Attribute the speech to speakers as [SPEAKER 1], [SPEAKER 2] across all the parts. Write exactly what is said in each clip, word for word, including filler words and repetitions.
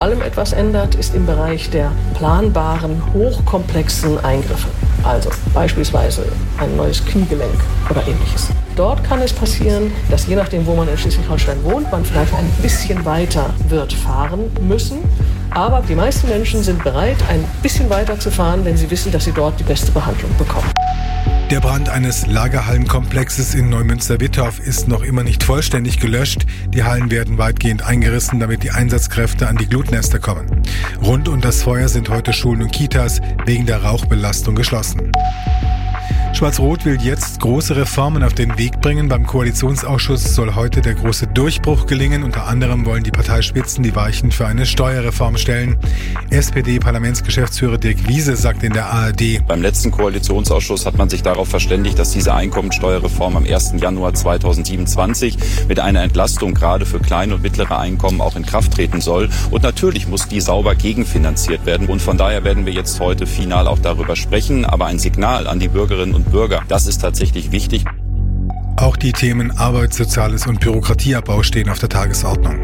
[SPEAKER 1] allem etwas ändert, ist im Bereich der planbaren, hochkomplexen Eingriffe. Also beispielsweise ein neues Kniegelenk oder ähnliches. Dort kann es passieren, dass je nachdem, wo man in Schleswig-Holstein wohnt, man vielleicht ein bisschen weiter wird fahren müssen. Aber die meisten Menschen sind bereit, ein bisschen weiter zu fahren, wenn sie wissen, dass sie dort die beste Behandlung bekommen.
[SPEAKER 2] Der Brand eines Lagerhallenkomplexes in Neumünster-Wittorf ist noch immer nicht vollständig gelöscht. Die Hallen werden weitgehend eingerissen, damit die Einsatzkräfte an die Glutnester kommen. Rund um das Feuer sind heute Schulen und Kitas wegen der Rauchbelastung geschlossen. Schwarz-Rot will jetzt große Reformen auf den Weg bringen. Beim Koalitionsausschuss soll heute der große Durchbruch gelingen. Unter anderem wollen die Parteispitzen die Weichen für eine Steuerreform stellen. S P D-Parlamentsgeschäftsführer Dirk Wiese sagt in der A R D:
[SPEAKER 3] Beim letzten Koalitionsausschuss hat man sich darauf verständigt, dass diese Einkommensteuerreform am ersten Januar zweitausendsiebenundzwanzig mit einer Entlastung gerade für kleine und mittlere Einkommen auch in Kraft treten soll. Und natürlich muss die sauber gegenfinanziert werden. Und von daher werden wir jetzt heute final auch darüber sprechen. Aber ein Signal an die Bürgerinnen und Bürger, das ist tatsächlich wichtig.
[SPEAKER 2] Auch die Themen Arbeit, Soziales und Bürokratieabbau stehen auf der Tagesordnung.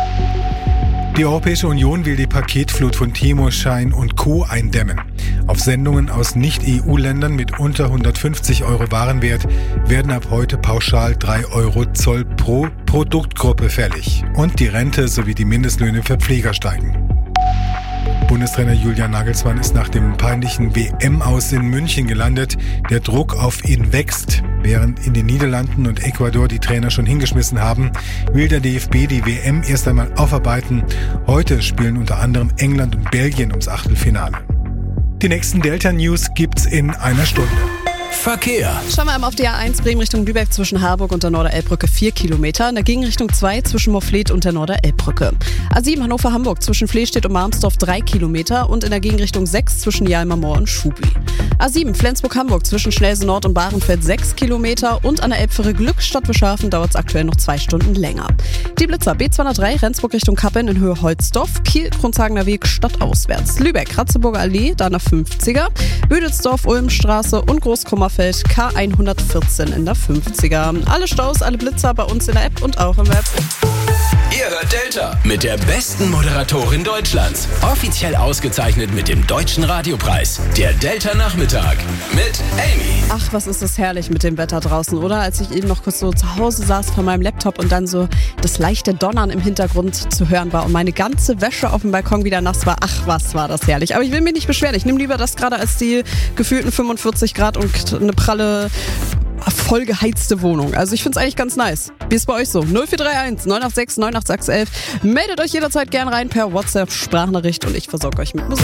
[SPEAKER 2] Die Europäische Union will die Paketflut von Temo, Schein und Co. eindämmen. Auf Sendungen aus Nicht-E U-Ländern mit unter hundertfünfzig Euro Warenwert werden ab heute pauschal drei Euro Zoll pro Produktgruppe fällig. Und die Rente sowie die Mindestlöhne für Pfleger steigen. Bundestrainer Julian Nagelsmann ist nach dem peinlichen W M-Aus in München gelandet. Der Druck auf ihn wächst. Während in den Niederlanden und Ecuador die Trainer schon hingeschmissen haben, will der D F B die W M erst einmal aufarbeiten. Heute spielen unter anderem England und Belgien ums Achtelfinale. Die nächsten Delta-News gibt's in einer Stunde.
[SPEAKER 4] Verkehr.
[SPEAKER 5] Schauen wir einmal auf die A eins Bremen Richtung Lübeck zwischen Harburg und der Norderelbbrücke vier Kilometer. In der Gegenrichtung zwei zwischen Moorfleet und der Norderelbbrücke. A sieben Hannover-Hamburg zwischen Flehstedt und Marmsdorf drei Kilometer und in der Gegenrichtung sechs zwischen Jalmermoor und Schubi. A sieben Flensburg-Hamburg zwischen Schnellse Nord und Bahrenfeld sechs Kilometer und an der Elbfähre Glückstadt-Wischhafen dauert es aktuell noch zwei Stunden länger. Die Blitzer B zweihundertdrei Rendsburg Richtung Kappeln in Höhe Holzdorf, Kiel-Kronzhagener Weg stadtauswärts. Lübeck Ratzeburger Allee, da nach fünfziger, Bödelsdorf-Ulmstraße und Großkummerfeld K hundertvierzehn in der fünfziger. Alle Staus, alle Blitzer bei uns in der App und auch im Web.
[SPEAKER 4] Ihr hört Delta mit der besten Moderatorin Deutschlands. Offiziell ausgezeichnet mit dem Deutschen Radiopreis. Der Delta-Nachmittag mit Amy.
[SPEAKER 5] Ach, was ist das herrlich mit dem Wetter draußen, oder? Als ich eben noch kurz so zu Hause saß vor meinem Laptop und dann so das leichte Donnern im Hintergrund zu hören war und meine ganze Wäsche auf dem Balkon wieder nass war. Ach, was war das herrlich. Aber ich will mich nicht beschweren. Ich nehme lieber das gerade als die gefühlten fünfundvierzig Grad und eine pralle, voll geheizte Wohnung. Also ich finde es eigentlich ganz nice. Wie ist bei euch so? null vier drei eins neun acht sechs neun acht sechs eins. Meldet euch jederzeit gern rein per WhatsApp, Sprachnachricht und ich versorge euch mit Musik.